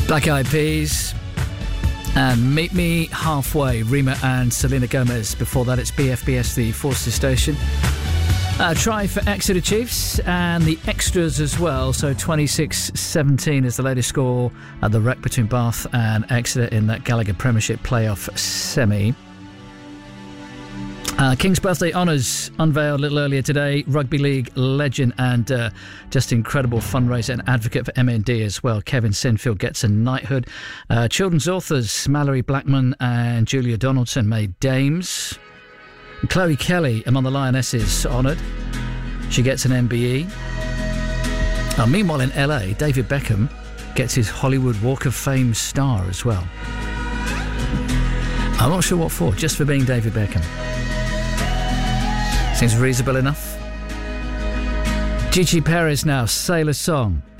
Black Eyed Peas and Meet Me Halfway, Rima and Selena Gomez. Before that, it's BFBS, the Forces Station. Try for Exeter Chiefs and the extras as well. So 26-17 is the latest score at the wreck between Bath and Exeter in that Gallagher Premiership playoff semi. King's Birthday Honours unveiled a little earlier today. Rugby League legend and just incredible fundraiser and advocate for MND as well. Kevin Sinfield gets a knighthood. Children's authors Mallory Blackman and Julia Donaldson made dames. Chloe Kelly among the Lionesses honoured. She gets an MBE. Meanwhile in LA, David Beckham gets his Hollywood Walk of Fame star as well. I'm not sure what for, just for being David Beckham. Seems reasonable enough. Gigi Perez now, Sailor Song.